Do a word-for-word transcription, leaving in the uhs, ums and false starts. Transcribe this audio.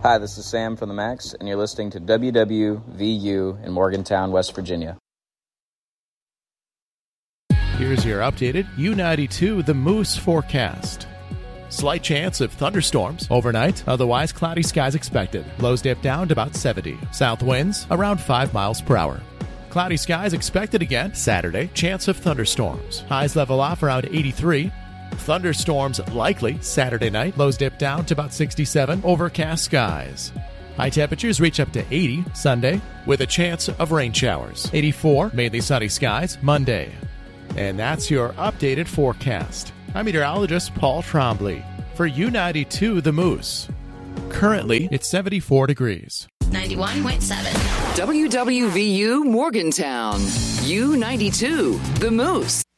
Hi, this is Sam from the Max, and you're listening to W W V U in Morgantown, West Virginia. Here's your updated U ninety-two The Moose forecast. Slight chance of thunderstorms overnight, otherwise cloudy skies expected. Lows dip down to about seventy. South winds around five miles per hour. Cloudy skies expected again Saturday. Chance of thunderstorms. Highs level off around eighty-three. Thunderstorms likely Saturday night. Lows dip down to about sixty-seven. Overcast skies. High temperatures reach up to eighty Sunday with a chance of rain showers. eighty-four, mainly sunny skies Monday. And that's your updated forecast. I'm meteorologist Paul Trombley for U ninety-two The Moose. Currently, it's seventy-four degrees. ninety-one point seven. W W V U Morgantown. U ninety-two The Moose.